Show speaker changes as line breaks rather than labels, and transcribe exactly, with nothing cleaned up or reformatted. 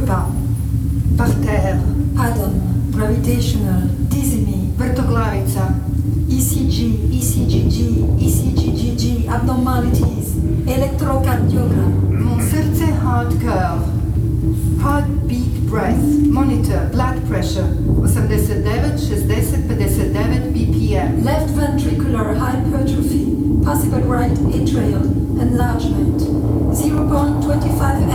pas. Par terre.
Adam, gravitational, dizzying.
Vrtoglavica.
E C G, E C G G, E C G G G, abnormalities, electrocardiogram.
Mon srdce hard curve. Heartbeat breath. Monitor. Blood pressure. osemdeset devet, šezdeset, pedeset devet B P M.
Left ventricular hypertrophy. Possible right atrial enlargement. zero point two five